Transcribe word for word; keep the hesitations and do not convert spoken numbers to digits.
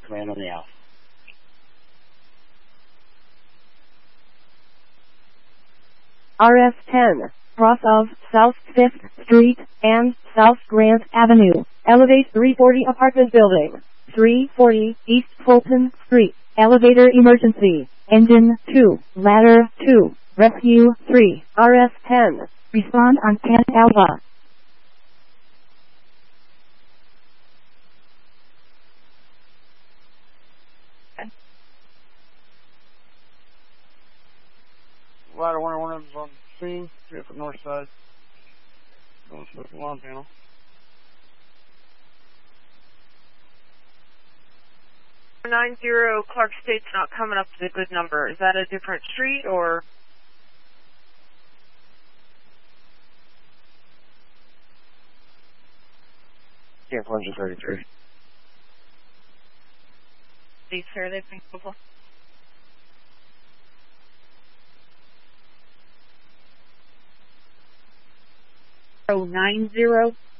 Command on the out. R S ten, cross of South fifth Street and South Grant Avenue. Elevate three forty apartment building. three forty East Fulton Street. Elevator emergency. Engine two. Ladder two. Rescue three. R S ten. Respond on ten Alpha. Ladder one oh one is on the scene. Three up the north side. Going to the lawn panel. nine zero Clark State's not coming up with a good number. Is that a different street or? Yeah, one thirty-three. These here they've been before. Oh, nine zero